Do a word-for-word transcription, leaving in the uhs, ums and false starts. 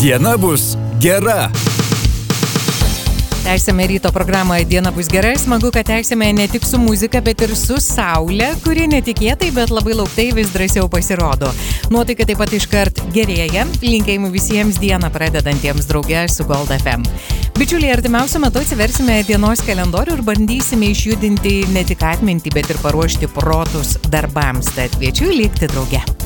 Diena bus gera. Tęsime ryto programą Diena bus gera. Smagu, kad tęsime ne tik su muzika, bet ir su saule, kuri netikėtai, bet labai lauktai vis drąsiau pasirodo. Nuotaika taip pat iškart gerėja. Linkėjimų visiems dieną pradedantiems drauge su Gold F M. Bičiuliai, artimiausiu metu atsiversime dienos kalendorių ir bandysime išjudinti ne tik atmintį, bet ir paruošti protus darbams. Tad kviečiu likti drauge.